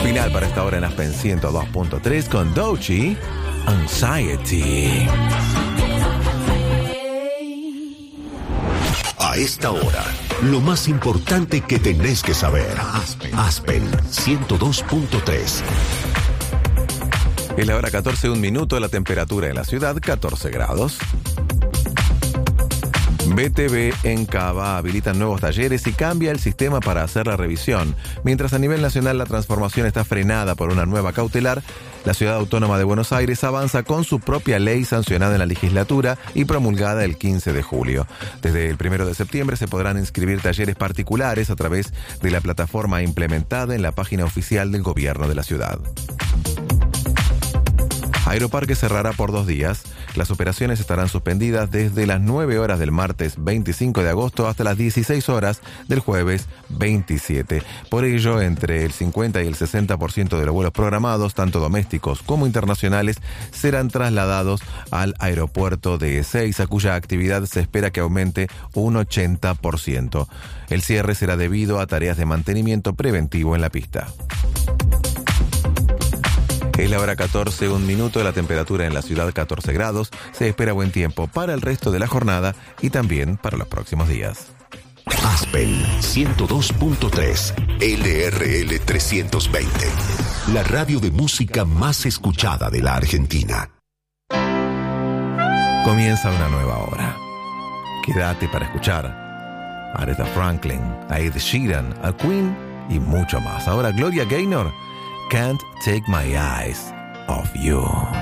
Final para esta hora en Aspen 102.3 con Doechii, Anxiety. A esta hora, lo más importante que tenés que saber. Aspen 102.3. Es la hora 14, 1 minuto, la temperatura en la ciudad, 14 grados. BTV en Cava habilitan nuevos talleres y cambia el sistema para hacer la revisión. Mientras a nivel nacional la transformación está frenada por una nueva cautelar, la Ciudad Autónoma de Buenos Aires avanza con su propia ley sancionada en la legislatura y promulgada el 15 de julio. Desde el 1 de septiembre se podrán inscribir talleres particulares a través de la plataforma implementada en la página oficial del gobierno de la ciudad. Aeroparque cerrará por 2 días. Las operaciones estarán suspendidas desde las 9 horas del martes 25 de agosto hasta las 16 horas del jueves 27. Por ello, entre el 50 y el 60% de los vuelos programados, tanto domésticos como internacionales, serán trasladados al aeropuerto de Ezeiza, cuya actividad se espera que aumente un 80%. El cierre será debido a tareas de mantenimiento preventivo en la pista. Es la hora 14, 1 minuto, la temperatura en la ciudad 14 grados. Se espera buen tiempo para el resto de la jornada y también para los próximos días. Aspen 102.3, LRL 320. La radio de música más escuchada de la Argentina. Comienza una nueva hora. Quédate para escuchar a Aretha Franklin, a Ed Sheeran, a Queen y mucho más. Ahora Gloria Gaynor, Can't Take My Eyes Off You.